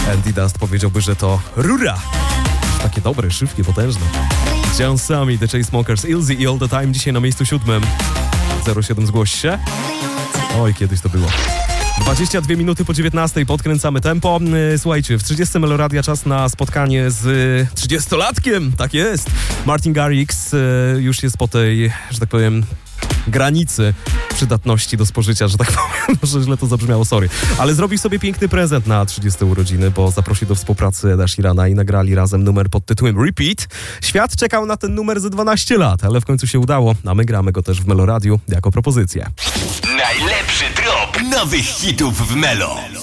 Andy Dust powiedziałby, że to rura. Takie dobre, szybkie, potężne. John Sami, The Chainsmokers, Ilzy i All The Time dzisiaj na miejscu 7. 07 zgłoś się. Oj, kiedyś to było. 22 minuty po 19 podkręcamy tempo. Słuchajcie, w 30 Meloradia czas na spotkanie z 30-latkiem. Tak jest. Martin Garrix już jest po tej, że tak powiem, granicy przydatności do spożycia, że tak powiem. Może źle to zabrzmiało, sorry. Ale zrobił sobie piękny prezent na 30 urodziny, bo zaprosił do współpracy Eda Sheerana i nagrali razem numer pod tytułem Repeat. Świat czekał na ten numer ze 12 lat, ale w końcu się udało, a my gramy go też w Meloradiu jako propozycję. Najlepszy drop nowych hitów w Melo.